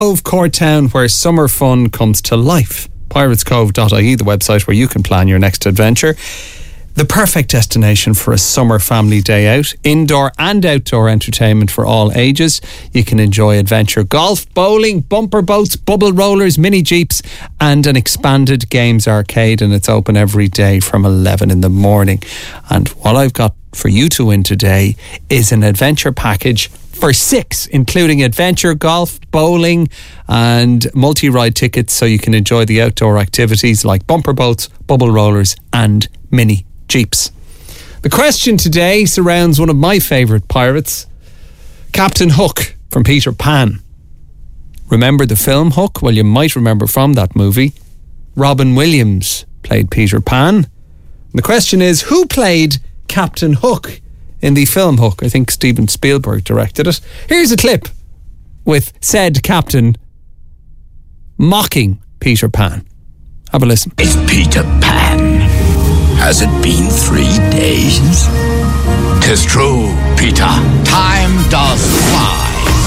Cove, Courtown, where summer fun comes to life. piratescove.ie, the website where you can plan your next adventure. The perfect destination for a summer family day out. Indoor and outdoor entertainment for all ages. You can enjoy adventure golf, bowling, bumper boats, bubble rollers, mini jeeps, and an expanded games arcade. And it's open every day from 11 in the morning. And what I've got for you to win today is an adventure package for 6, including adventure golf, bowling, and multi-ride tickets, so you can enjoy the outdoor activities like bumper boats, bubble rollers, and mini jeeps. The question today surrounds one of my favourite pirates, Captain Hook from Peter Pan. Remember the film Hook? Well, you might remember from that movie, Robin Williams played Peter Pan. The question is, who played Captain Hook in the film Hook? I think Steven Spielberg directed it. Here's a clip with said captain mocking Peter Pan. Have a listen. It's Peter Pan. Has it been 3 days? 'Tis true, Peter. Time does fly.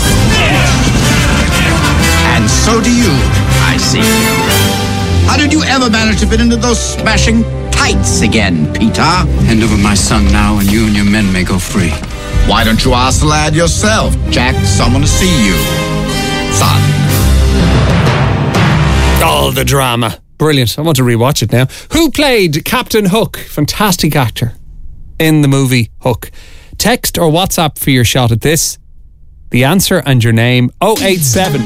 And so do you, I see. How did you ever manage to fit into those smashing tights again, Peter? Hand over my son now, and you and your men may go free. Why don't you ask the lad yourself? Jack, someone to see you. Son. Oh, the drama. Brilliant. I want to rewatch it now. Who played Captain Hook? Fantastic actor in the movie Hook. Text or WhatsApp for your shot at this. The answer and your name. 087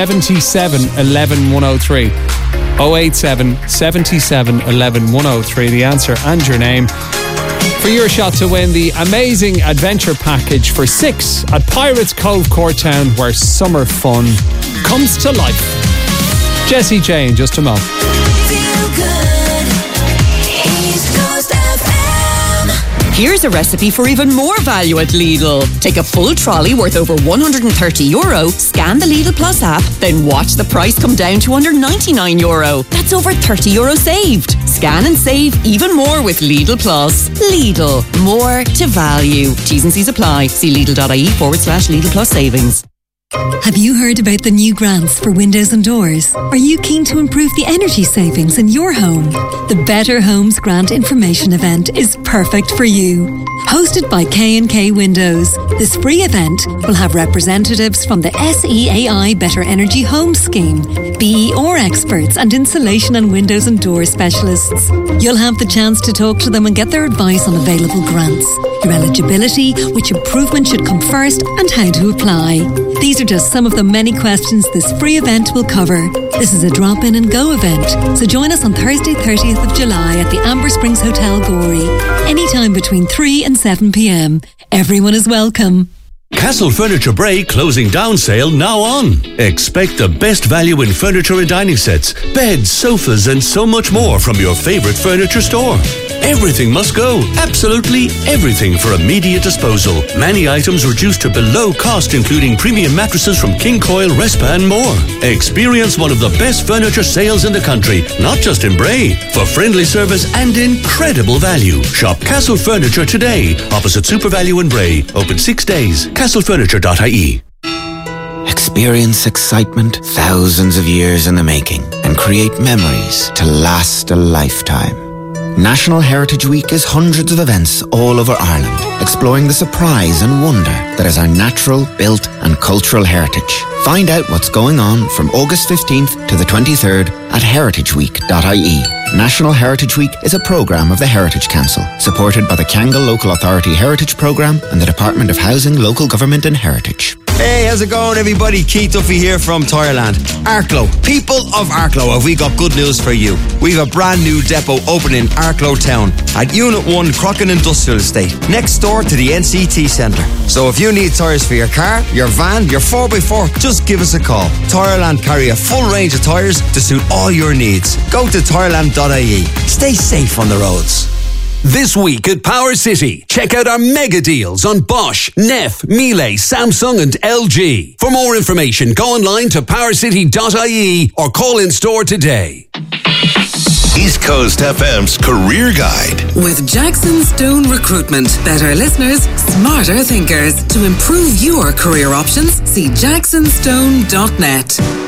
77 11 103. 087 77 11 103. The answer and your name for your shot to win the amazing adventure package for 6 at Pirates Cove, Courtown, where summer fun comes to life. Jessie J in just a moment. Feel good. East Coast FM. Here's a recipe for even more value at Lidl. Take a full trolley worth over €130, scan the Lidl Plus app, then watch the price come down to under €99. That's over €30 saved. Scan and save even more with Lidl Plus. Lidl, more to value. T's and C's apply. See Lidl.ie/Lidl Plus savings. Have you heard about the new grants for windows and doors? Are you keen to improve the energy savings in your home? The Better Homes Grant Information Event is perfect for you. Hosted by K&K Windows, this free event will have representatives from the SEAI Better Energy Home Scheme, BER experts and insulation and windows and doors specialists. You'll have the chance to talk to them and get their advice on available grants, your eligibility, which improvement should come first, and how to apply. These are just some of the many questions this free event will cover. This is a drop-in and go event, so join us on Thursday 30th of July at the Amber Springs Hotel Gorey, anytime between 3 and 7 p.m. Everyone is welcome. Castle Furniture Bray closing down sale now on. Expect the best value in furniture and dining sets, beds, sofas and so much more from your favourite furniture store. Everything must go. Absolutely everything for immediate disposal. Many items reduced to below cost, including premium mattresses from King Coil, Respa and more. Experience one of the best furniture sales in the country, not just in Bray, for friendly service and incredible value. Shop Castle Furniture today, opposite SuperValue in Bray. Open 6 days. CastleFurniture.ie. Experience excitement thousands of years in the making and create memories to last a lifetime. National Heritage Week is hundreds of events all over Ireland, exploring the surprise and wonder that is our natural, built and cultural heritage. Find out what's going on from August 15th to the 23rd at heritageweek.ie. National Heritage Week is a programme of the Heritage Council, supported by the Kyangle Local Authority Heritage Programme and the Department of Housing, Local Government and Heritage. Hey, how's it going, everybody? Keith Duffy here from Tireland. Arklow, people of Arklow, have we got good news for you. We've a brand new depot opening in Arklow Town at Unit 1 Crockin Industrial Estate, next door to the NCT Centre. So if you need tyres for your car, your van, your 4x4, just give us a call. Tireland carry a full range of tyres to suit all your needs. Go to tireland.ie. Stay safe on the roads. This week at Power City, check out our mega deals on Bosch, Neff, Miele, Samsung and LG. For more information, go online to powercity.ie or call in store today. East Coast FM's Career Guide. With Jackson Stone Recruitment. Better listeners, smarter thinkers. To improve your career options, see jacksonstone.net.